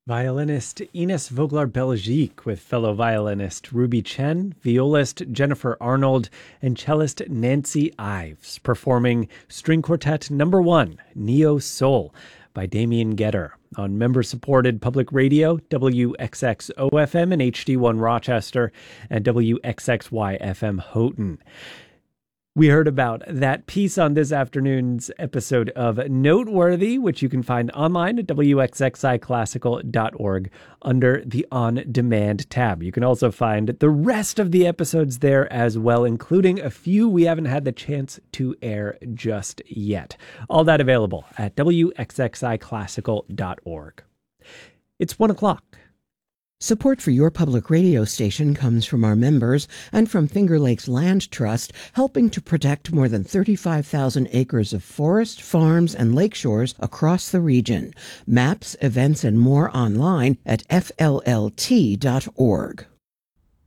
Violinist Ines Vogler-Belgique with fellow violinist Ruby Chen, violist Jennifer Arnold, and cellist Nancy Ives performing String Quartet No. 1, Neo Soul by Damien Getter on member-supported public radio WXXO-FM and HD1 Rochester and WXXY-FM Houghton. We heard about that piece on this afternoon's episode of Noteworthy, which you can find online at wxxiclassical.org under the On Demand tab. You can also find the rest of the episodes there as well, including a few we haven't had the chance to air just yet. All that available at wxxiclassical.org. It's 1 o'clock. Support for your public radio station comes from our members and from Finger Lakes Land Trust, helping to protect more than 35,000 acres of forest, farms, and lakeshores across the region. Maps, events, and more online at FLLT.org.